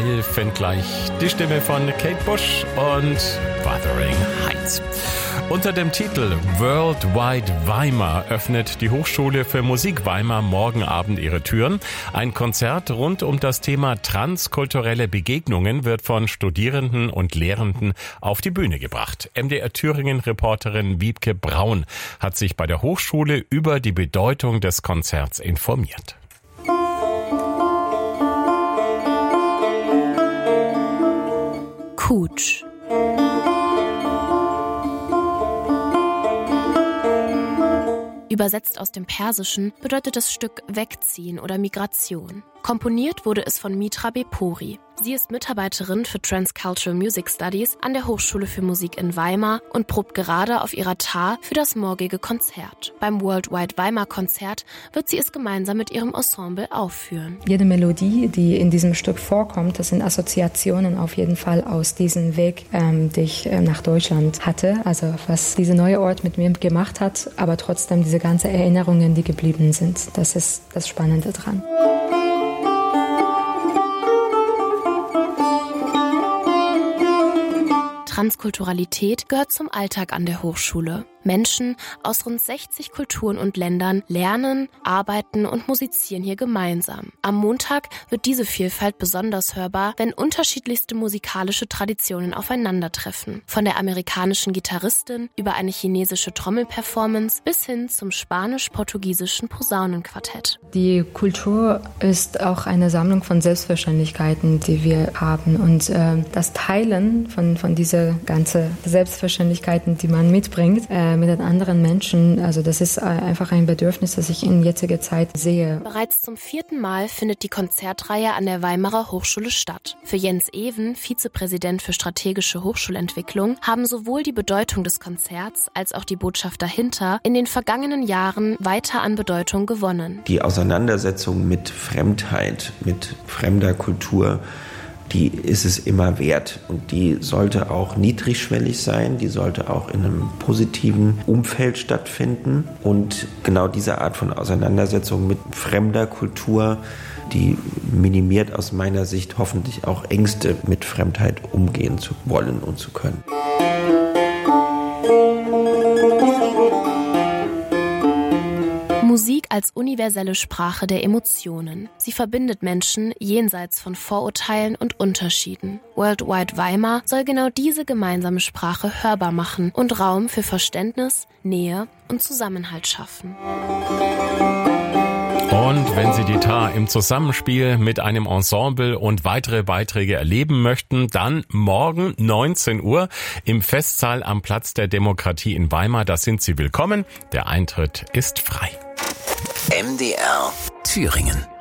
11 gleich die Stimme von Kate Bush und Wuthering Heights. Unter dem Titel Worldwide Weimar öffnet die Hochschule für Musik Weimar morgen Abend ihre Türen. Ein Konzert rund um das Thema transkulturelle Begegnungen wird von Studierenden und Lehrenden auf die Bühne gebracht. MDR Thüringen-Reporterin Wiebke Braun hat sich bei der Hochschule über die Bedeutung des Konzerts informiert. Kutsch. Übersetzt aus dem Persischen bedeutet das Stück Wegziehen oder Migration. Komponiert wurde es von Mitra Bepori. Sie ist Mitarbeiterin für Transcultural Music Studies an der Hochschule für Musik in Weimar und probt gerade auf ihrer Tar für das morgige Konzert. Beim Worldwide Weimar Konzert wird sie es gemeinsam mit ihrem Ensemble aufführen. Jede Melodie, die in diesem Stück vorkommt, das sind Assoziationen auf jeden Fall aus diesem Weg, den ich nach Deutschland hatte. Also was dieser neue Ort mit mir gemacht hat, aber trotzdem diese ganzen Erinnerungen, die geblieben sind. Das ist das Spannende dran. Transkulturalität gehört zum Alltag an der Hochschule. Menschen aus rund 60 Kulturen und Ländern lernen, arbeiten und musizieren hier gemeinsam. Am Montag wird diese Vielfalt besonders hörbar, wenn unterschiedlichste musikalische Traditionen aufeinandertreffen. Von der amerikanischen Gitarristin über eine chinesische Trommelperformance bis hin zum spanisch-portugiesischen Posaunenquartett. Die Kultur ist auch eine Sammlung von Selbstverständlichkeiten, die wir haben. Und das Teilen von dieser ganzen Selbstverständlichkeiten, die man mitbringt, mit den anderen Menschen, also das ist einfach ein Bedürfnis, das ich in jetziger Zeit sehe. Bereits zum 4. Mal findet die Konzertreihe an der Weimarer Hochschule statt. Für Jens Even, Vizepräsident für strategische Hochschulentwicklung, haben sowohl die Bedeutung des Konzerts als auch die Botschaft dahinter in den vergangenen Jahren weiter an Bedeutung gewonnen. Die Auseinandersetzung mit Fremdheit, mit fremder Kultur, die ist es immer wert und die sollte auch niedrigschwellig sein, die sollte auch in einem positiven Umfeld stattfinden und genau diese Art von Auseinandersetzung mit fremder Kultur, die minimiert aus meiner Sicht hoffentlich auch Ängste, mit Fremdheit umgehen zu wollen und zu können. Musik als universelle Sprache der Emotionen. Sie verbindet Menschen jenseits von Vorurteilen und Unterschieden. Worldwide Weimar soll genau diese gemeinsame Sprache hörbar machen und Raum für Verständnis, Nähe und Zusammenhalt schaffen. Und wenn Sie die Tar im Zusammenspiel mit einem Ensemble und weitere Beiträge erleben möchten, dann morgen 19 Uhr im Festsaal am Platz der Demokratie in Weimar. Da sind Sie willkommen. Der Eintritt ist frei. MDR Thüringen.